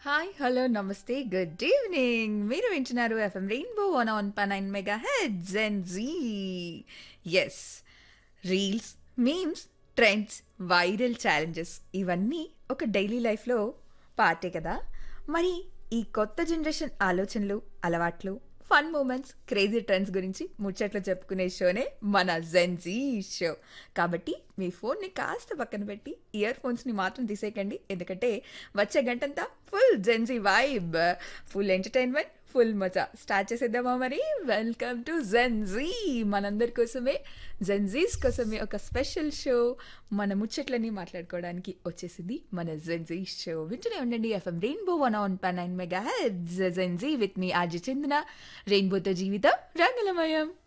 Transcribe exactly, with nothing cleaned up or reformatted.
Hi hello నమస్తే good evening మీరు వింటున్నారు FM rainbow one on nine mega heads and G S reels memes trends viral challenges ఇవన్నీ ఒక daily లైఫ్లో పార్టే కదా. మరి ఈ కొత్త జనరేషన్ ఆలోచనలు అలవాట్లు ఫన్ మూమెంట్స్ క్రేజీ ట్రెండ్స్ గురించి ముచ్చట్లు చెప్పుకునే షోనే మన జెన్జీ షో. కాబట్టి మీ ఫోన్ని కాస్త పక్కన పెట్టి ఇయర్ ఫోన్స్ని మాత్రం తీసేయకండి, ఎందుకంటే వచ్చే గంటంతా full Gen Z vibe, full entertainment, full మజా. స్టార్ట్ చేసేద్దామా మరి? Welcome to Gen Z. మనందరి కోసమే, జెన్జీస్ కోసమే ఒక స్పెషల్ షో. మన ముచ్చట్లని మాట్లాడుకోవడానికి వచ్చేసింది మన జెన్జీ షో. వింటూనే ఉండండి FM rainbow one on nine mega heads. Gen Z with me RG చందన. రెయిన్బోతో జీవితం రంగులమయం.